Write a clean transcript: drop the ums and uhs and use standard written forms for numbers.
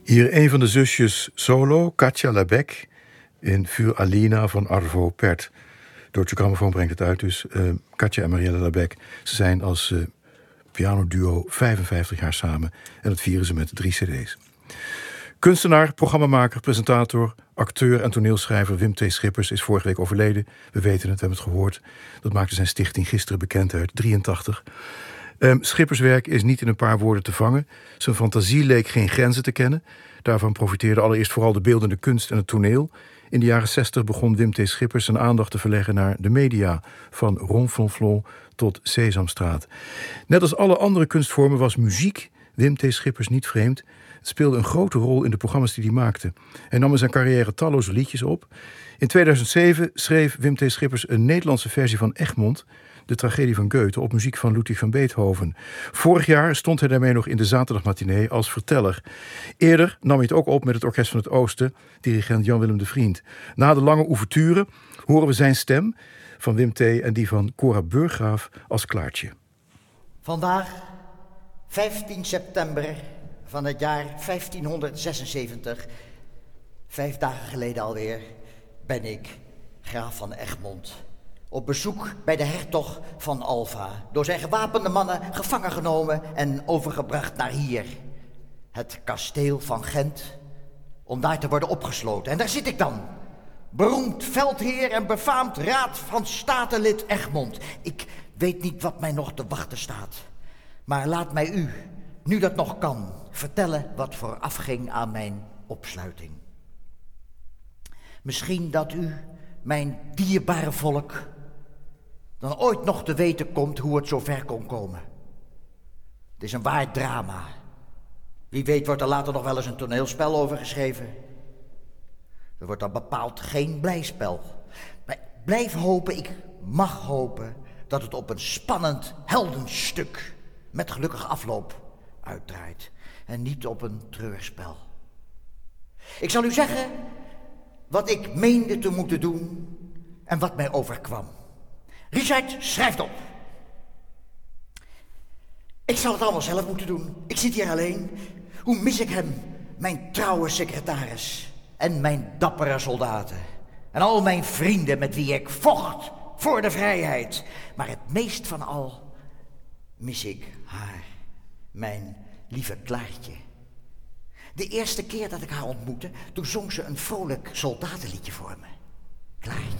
Hier een van de zusjes solo, Katja Lebec, in Für Alina van Arvo Pärt. Deutsche Grammophon brengt het uit dus. Katja en Marielle Lebec, ze zijn als pianoduo 55 jaar samen en dat vieren ze met 3 cd's. Kunstenaar, programmamaker, presentator, acteur en toneelschrijver Wim T. Schippers is vorige week overleden. We weten het, we hebben het gehoord. Dat maakte zijn stichting gisteren bekend uit, 83. Schippers' werk is niet in een paar woorden te vangen. Zijn fantasie leek geen grenzen te kennen. Daarvan profiteerde allereerst vooral de beeldende kunst en het toneel. In de jaren 60 begon Wim T. Schippers zijn aandacht te verleggen naar de media, van Ronflonflon tot Sesamstraat. Net als alle andere kunstvormen was muziek Wim T. Schippers niet vreemd. Het speelde een grote rol in de programma's die hij maakte. Hij nam in zijn carrière talloze liedjes op. In 2007 schreef Wim T. Schippers een Nederlandse versie van Egmont, de tragedie van Goethe, op muziek van Ludwig van Beethoven. Vorig jaar stond hij daarmee nog in de zaterdagmatinee als verteller. Eerder nam hij het ook op met het Orkest van het Oosten, dirigent Jan-Willem de Vriend. Na de lange ouverture horen we zijn stem van Wim T. en die van Cora Burggraaf als Klaartje. Vandaag, 15 september van het jaar 1576, 5 dagen geleden alweer, ben ik, graaf van Egmond, op bezoek bij de hertog van Alva, door zijn gewapende mannen gevangen genomen en overgebracht naar hier, het kasteel van Gent, om daar te worden opgesloten. En daar zit ik dan, beroemd veldheer en befaamd raad van statenlid Egmond. Ik weet niet wat mij nog te wachten staat, maar laat mij u, nu dat nog kan, vertellen wat voorafging aan mijn opsluiting. Misschien dat u, mijn dierbare volk, dan ooit nog te weten komt hoe het zo ver kon komen. Het is een waar drama. Wie weet wordt er later nog wel eens een toneelspel over geschreven. Er wordt dan bepaald geen blijspel. Maar blijf hopen, ik mag hopen, dat het op een spannend heldenstuk met gelukkige afloop uitdraait. En niet op een treurspel. Ik zal u zeggen wat ik meende te moeten doen en wat mij overkwam. Richard, schrijf op. Ik zal het allemaal zelf moeten doen. Ik zit hier alleen. Hoe mis ik hem, mijn trouwe secretaris en mijn dappere soldaten. En al mijn vrienden met wie ik vocht voor de vrijheid. Maar het meest van al mis ik haar, mijn lieve Klaartje. De eerste keer dat ik haar ontmoette, toen zong ze een vrolijk soldatenliedje voor me. Klaartje.